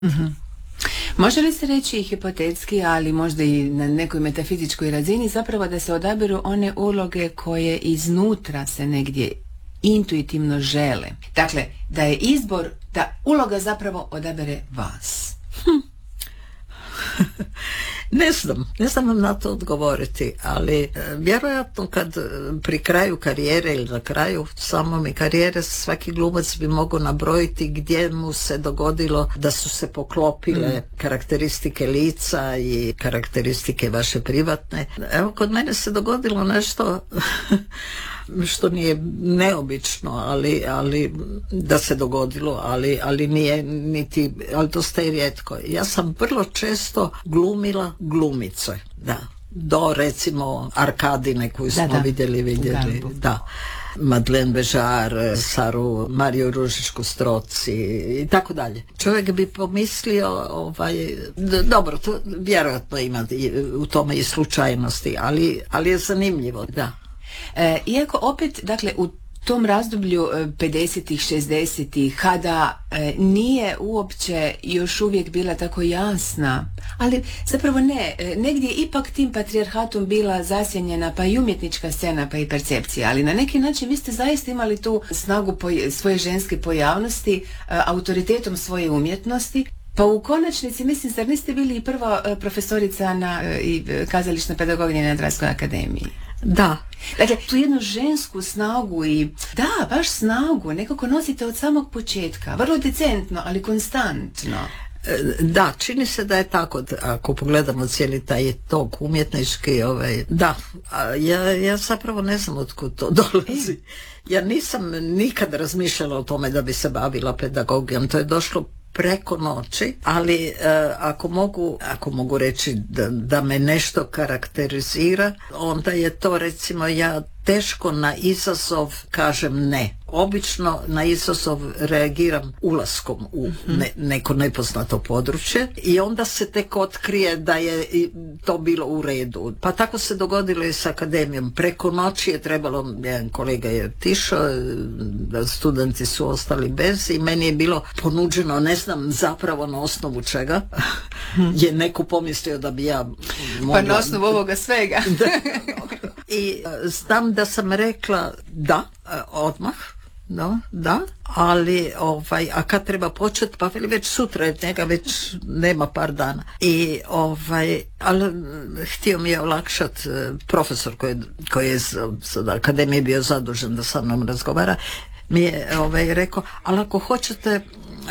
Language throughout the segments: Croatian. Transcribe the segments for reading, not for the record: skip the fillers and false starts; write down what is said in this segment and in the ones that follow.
Mhm. Može li se reći hipotetski, ali možda i na nekoj metafizičkoj razini, zapravo da se odabiru one uloge koje iznutra se negdje intuitivno žele? Dakle, da je izbor, da uloga zapravo odabere vas. Ne znam vam na to odgovoriti, ali vjerojatno kad pri kraju karijere ili na kraju samome karijere svaki glumac bi mogao nabrojiti gdje mu se dogodilo da su se poklopile karakteristike lica i karakteristike vaše privatne. Evo, kod mene se dogodilo nešto što nije neobično, ali da se dogodilo, ali nije niti, ali dosta je rijetko. Ja sam vrlo često glumila glumice, da. Do recimo Arkadine koju smo vidjeli, da. Madeleine Bežar, Saru, Mariju Ružičku Stroci i tako dalje. Čovjek bi pomislio, dobro, to vjerojatno ima u tome i slučajnosti, ali je zanimljivo, da. Iako opet, dakle, u tom razdoblju 50-ih, 60-ih, kada nije uopće još uvijek bila tako jasna, ali zapravo ne, negdje ipak tim patrijarhatom bila zasjenjena pa i umjetnička scena pa i percepcija, ali na neki način vi ste zaista imali tu snagu svoje ženske pojavnosti, autoritetom svoje umjetnosti. Pa u konačnici, mislim, zar niste bili i prva profesorica i kazališna pedagogija na Dramskoj akademiji? Da. Dakle, tu jednu žensku snagu i, da, baš snagu, nekako nosite od samog početka, vrlo decentno, ali konstantno. Da, čini se da je tako, ako pogledamo cijeli taj tok umjetnički, da, ja zapravo ne znam otkud to dolazi. Ja nisam nikad razmišljala o tome da bi se bavila pedagogijom, to je došlo preko noći, ali ako mogu reći da me nešto karakterizira, onda je to, recimo, ja teško na izazov kažem ne. Obično na izazov reagiram ulaskom u neko nepoznato područje i onda se tek otkrije da je to bilo u redu. Pa tako se dogodilo i s akademijom. Preko noći je trebalo, jedan kolega je otišao, studenti su ostali bez i meni je bilo ponuđeno, ne znam zapravo na osnovu čega, je neko pomislio da bi ja mogla... Pa na osnovu ovoga svega. I znam da sam rekla da, odmah, da, ali a kad treba početi, pa već sutra, jer njega već nema par dana. Ali htio mi je olakšat profesor koji je od akademije bio zadužen da sa mnom razgovara, mi je rekao, ali ako hoćete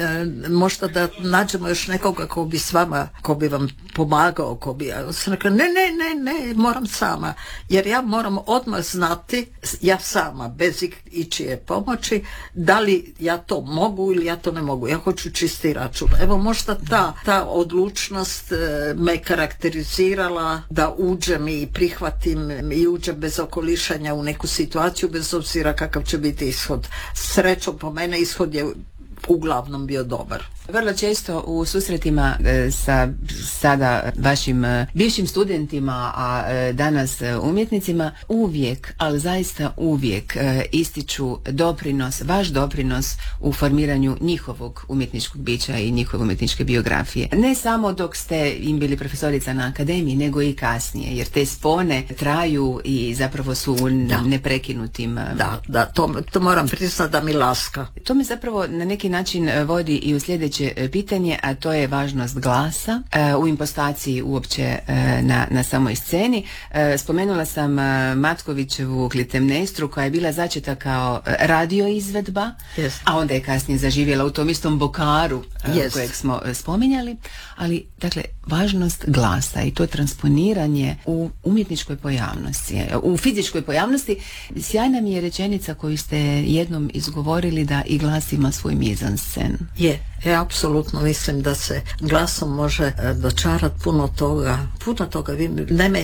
možda da nađemo još nekoga ko bi vam pomagao, ja sam rekla, ne, moram sama, jer ja moram odmah znati, ja sama, bez ičije pomoći, da li ja to mogu ili ja to ne mogu, ja hoću čisti račun. Evo, možda ta odlučnost me karakterizirala da uđem i prihvatim i uđem bez okolišanja u neku situaciju, bez obzira kakav će biti ishod. Srećom po mene ishod je uglavnom bio dobar. Vrlo često u susretima sa sada vašim bivšim studentima, a danas umjetnicima, uvijek, ali zaista uvijek ističu vaš doprinos u formiranju njihovog umjetničkog bića i njihove umjetničke biografije. Ne samo dok ste im bili profesorica na akademiji, nego i kasnije, jer te spone traju i zapravo su u neprekinutim... Da, to moram priznati da mi laska. To me zapravo na neki način vodi i u sljedeće pitanje, a to je važnost glasa u impostaciji uopće na samoj sceni. Spomenula sam Matkovićevu Klitemnestru koja je bila začeta kao radio izvedba, a onda je kasnije zaživjela u tom istom Bokaru kojeg smo spominjali, ali dakle važnost glasa i to transponiranje u umjetničkoj pojavnosti, u fizičkoj pojavnosti. Sjajna mi je rečenica koju ste jednom izgovorili, da i glas ima svoj mizanscen. Ja apsolutno mislim da se glasom može dočarati puno toga. Naime,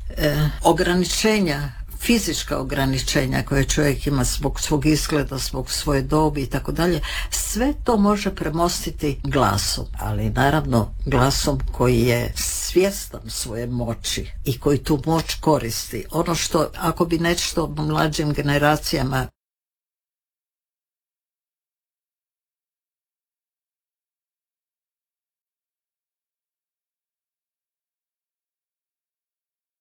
ograničenja, fizička ograničenja koje čovjek ima zbog svog izgleda, zbog svoje dobi i tako dalje, sve to može premostiti glasom, ali naravno glasom koji je svjestan svoje moći i koji tu moć koristi. Ono što, ako bi nešto mlađim generacijama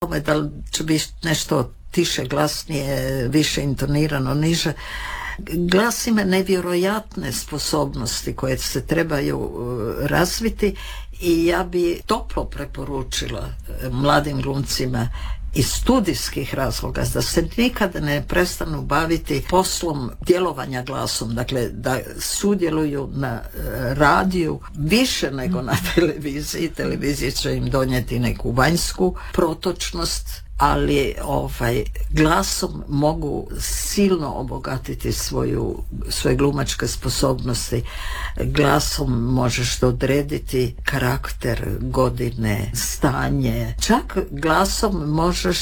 Da li će biti nešto tiše, glasnije, više intonirano, niže. Glas ima nevjerojatne sposobnosti koje se trebaju razviti i ja bi toplo preporučila mladim glumcima iz studijskih razloga da se nikada ne prestanu baviti poslom djelovanja glasom, dakle da sudjeluju na radiju više nego na televiziji. Televizija će im donijeti neku vanjsku protočnost, ali glasom mogu silno obogatiti svoje glumačke sposobnosti. Glasom možeš odrediti karakter, godine, stanje. Čak glasom možeš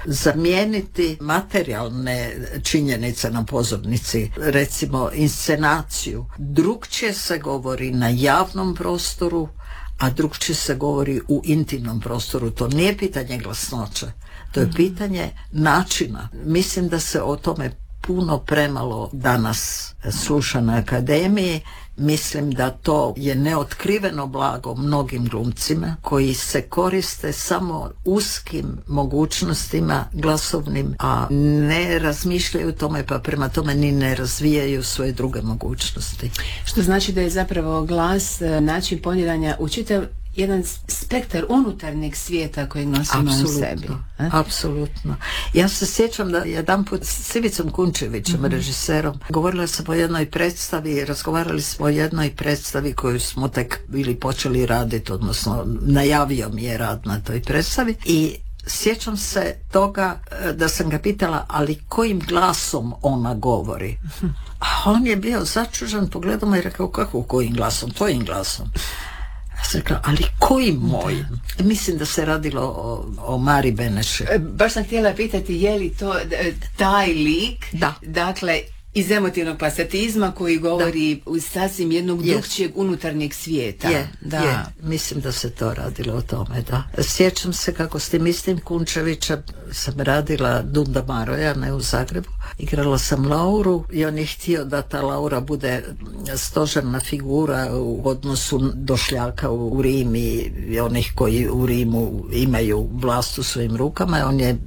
zamijeniti materijalne činjenice na pozornici, recimo inscenaciju. Drukčije se govori na javnom prostoru, a drukčije se govori u intimnom prostoru. To nije pitanje glasnoće, to je pitanje načina. Mislim da se o tome puno premalo danas sluša na akademiji. Mislim da to je neotkriveno blago mnogim glumcima koji se koriste samo uskim mogućnostima glasovnim, a ne razmišljaju o tome, pa prema tome ni ne razvijaju svoje druge mogućnosti. Što znači da je zapravo glas način poniranja u čitav jedan spektar unutarnjeg svijeta kojeg nosimo u sebi. Apsolutno. Ja se sjećam da jedanput s Ivicom Kunčevićem, režiserom, govorila sam o jednoj predstavi, razgovarali smo o jednoj predstavi koju smo tek bili počeli raditi, odnosno najavio mi je rad na toj predstavi i sjećam se toga da sam ga pitala, ali kojim glasom ona govori? A on je bio začuđen, pogledao me i rekao, kako kojim glasom? Tvojim glasom. Ja sam rekla, ali kojim mojim? Mislim da se radilo o Mari Beneši. Baš sam htjela pitati, je li to taj lik, dakle, iz emotivnog pasatizma koji govori u sasvim jednog drugčijeg unutarnjeg svijeta. Je. Mislim da se to radilo o tome, da. Sjećam se kako s tim istim Kunčevića sam radila Dunda Maroja, ne u Zagrebu. Igrala sam Lauru i on je htio da ta Laura bude stožerna figura u odnosu došljaka u Rim i onih koji u Rimu imaju vlast u svojim rukama. On je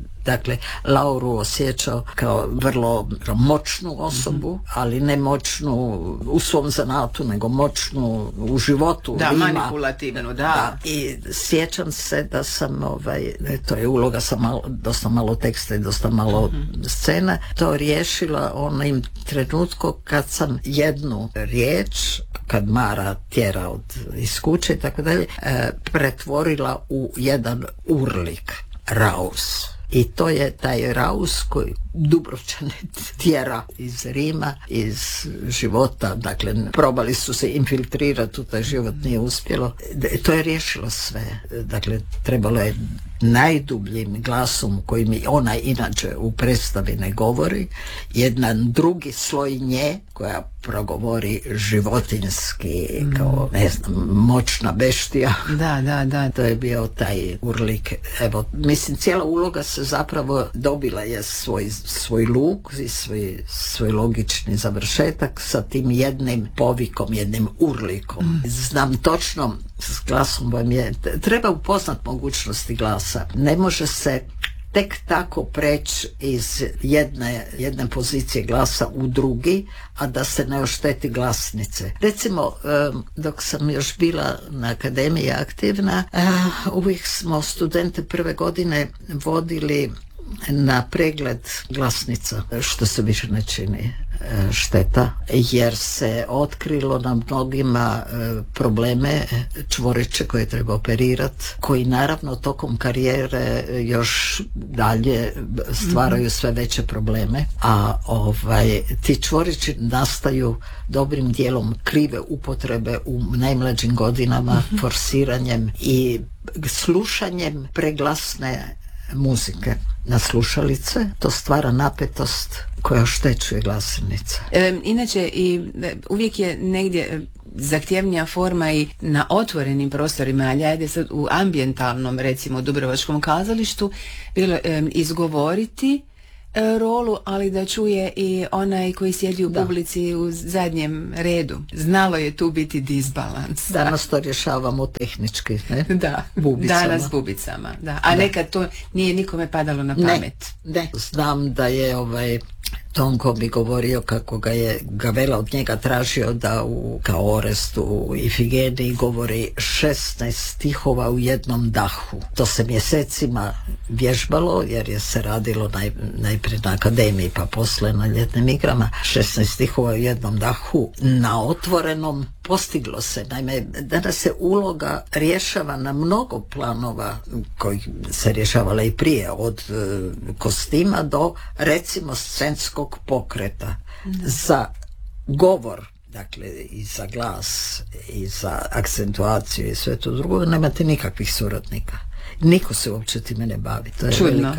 Lauru osjećao kao vrlo moćnu osobu, ali ne moćnu u svom zanatu, nego moćnu u životu. Da, Rima. Manipulativnu, da. I sjećam se da sam, to je uloga sa dosta malo teksta i dosta malo scena, to riješila onim trenutku kad sam jednu riječ, kad Mara tjera iz kuće i tako dalje, pretvorila u jedan urlik, raus. I to je taj raus koji Dubrovčane tjera iz Rima, iz života, dakle probali su se infiltrirati u taj život, nije uspjelo. To je riješilo sve. Dakle, trebalo je najdubljim glasom kojim ona inače u predstavi ne govori, jedan drugi sloj nje koja progovori životinjski, kao ne znam, moćna beštija. Da. To je bio taj urlik. Evo, mislim, cijela uloga se zapravo dobila je svoj luk i svoj logični završetak sa tim jednim povikom, jednim urlikom. Znam točno, s glasom vam je, treba upoznat mogućnosti glasa. Ne može se tek tako preći iz jedne pozicije glasa u drugi, a da se ne ošteti glasnice. Recimo, dok sam još bila na akademiji aktivna, uvijek smo studente prve godine vodili na pregled glasnica, što se više ne čini šteta, jer se otkrilo na mnogima probleme, čvoriće koje treba operirati, koji naravno tokom karijere još dalje stvaraju sve veće probleme, a ti čvorići nastaju dobrim dijelom krive upotrebe u najmlađim godinama, forsiranjem i slušanjem preglasne muzike na slušalice. To stvara napetost koja oštećuje glasinice. Inače, i uvijek je negdje zahtjevnija forma i na otvorenim prostorima, ali ajde sad u ambijentalnom, recimo Dubrovačkom kazalištu, bilo izgovoriti rolu, ali da čuje i onaj koji sjedi u publici u zadnjem redu. Znalo je tu biti disbalans. Danas to rješavamo tehnički, ne? Da, bubicama. Danas bubicama, da. A nekad to nije nikome padalo na pamet. Ne. Znam da je Tonko mi govorio kako ga je Gavela od njega tražio da kao Orest u Ifigeniji govori 16 stihova u jednom dahu. To se mjesecima vježbalo jer je se radilo najprije na akademiji pa posle na ljetnim igrama. 16 stihova u jednom dahu na otvorenom postiglo se. Naime, danas se uloga rješava na mnogo planova koji se rješavala i prije, od kostima do recimo scenskog pokreta. Za govor, dakle i za glas i za akcentuaciju i sve to drugo, nemate nikakvih suradnika. Niko se uopće time ne bavi. To je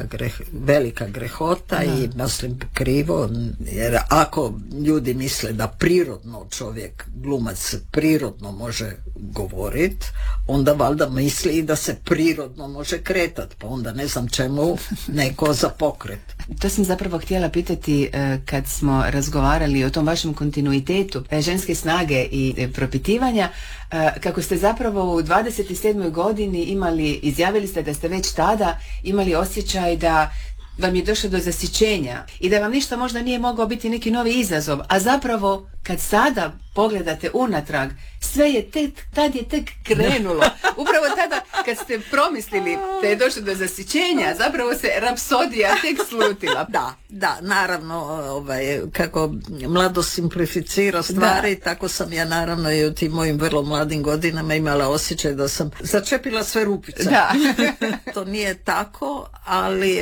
velika grehota i mislim krivo, jer ako ljudi misle da prirodno čovjek, glumac prirodno može govorit, onda valjda misli i da se prirodno može kretat, pa onda ne znam čemu neko za pokret. To sam zapravo htjela pitati kad smo razgovarali o tom vašem kontinuitetu ženske snage i propitivanja, kako ste zapravo u 27. godini izjavili ste da ste već tada imali osjećaj da vam je došlo do zasićenja i da vam ništa možda nije mogao biti neki novi izazov, a zapravo kad sada pogledate unatrag, sve je tad je tek krenulo. Upravo tada kad ste promislili da je došlo do zasićenja, zapravo se rapsodija tek slutila. Da, naravno, kako mlado simplificira stvari, tako sam ja naravno i u tim mojim vrlo mladim godinama imala osjećaj da sam začepila sve rupice. Da. To nije tako, ali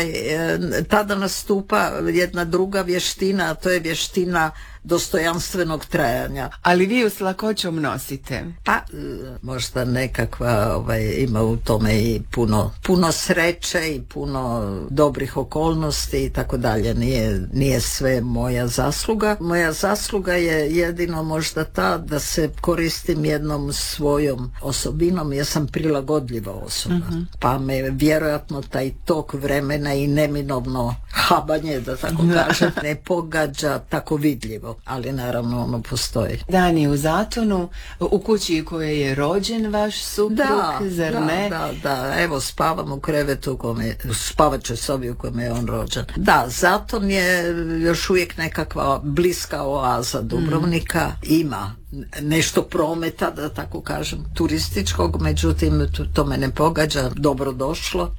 tada nastupa jedna druga vještina, a to je vještina dostojanstvenog trajanja. Ali vi ju s lakoćom nosite. Pa, možda nekakva ima u tome i puno sreće i puno dobrih okolnosti i tako dalje. Nije sve moja zasluga. Moja zasluga je jedino možda ta da se koristim jednom svojom osobinom. Ja sam prilagodljiva osoba. Pa me vjerojatno taj tok vremena i neminovno habanje, da tako kažem, ne pogađa tako vidljivo. Ali naravno ono postoji. Dani u Zatonu, u kući u kojoj je rođen vaš suprug, zar ne? Da, evo spavam u krevetu spavaćoj sobi u kojem je on rođen. Da, Zaton je još uvijek nekakva bliska oaza Dubrovnika, ima nešto prometa, da tako kažem, turističkog, međutim to me ne pogađa, dobro došlo.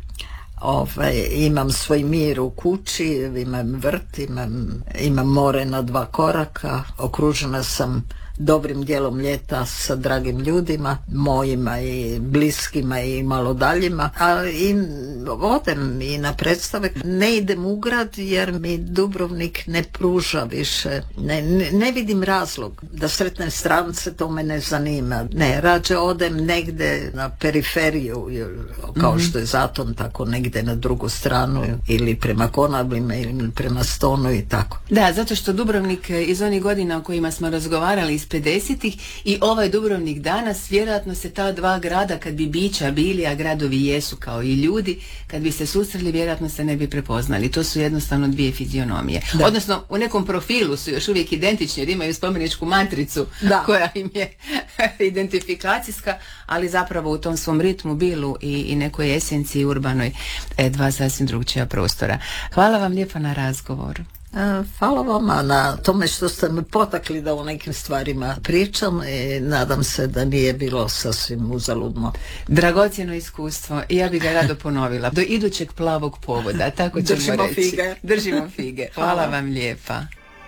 Imam svoj mir u kući, imam vrt, imam more na 2 koraka, okružena sam dobrim dijelom ljeta sa dragim ljudima, mojima i bliskima i malo daljima, ali odem i na predstave. Ne idem u grad jer mi Dubrovnik ne pruža više, ne vidim razlog da sretnem strance, to me ne zanima. Ne, rađe odem negdje na periferiju, kao što je Zaton, tako negdje na drugu stranu, ili prema Konavlima ili prema Stonu i tako. Da, zato što Dubrovnik iz onih godina o kojima smo razgovarali iz 50-ih i ovaj Dubrovnik danas, vjerojatno se ta 2 grada, kad bi bića bili, a gradovi jesu kao i ljudi, kad bi se susreli, vjerojatno se ne bi prepoznali. To su jednostavno 2 fizionomije. Da. Odnosno, u nekom profilu su još uvijek identični jer imaju spomeničku matricu koja im je identifikacijska, ali zapravo u tom svom ritmu, bilu i nekoj esenciji urbanoj, 2 sasvim drugčija prostora. Hvala vam lijepo na razgovoru. Hvala vama na tome što ste me potakli da o nekim stvarima pričam i nadam se da nije bilo sasvim uzaludno. Dragocjeno iskustvo i ja bih ga rado ponovila. Do idućeg plavog povoda, tako ćemo Držimo reći. Fige. Držimo fige. Hvala vam lijepa.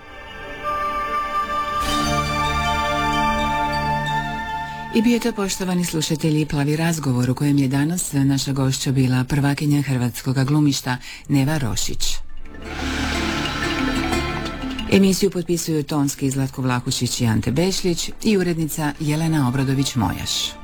I bio je to, poštovani slušatelji, Plavi razgovor u kojem je danas naša gošća bila prvakinja hrvatskog glumišta Neva Rošić. Emisiju potpisuju tonski Zlatko Vlahušić i Ante Bešlić i urednica Jelena Obradović-Mojaš.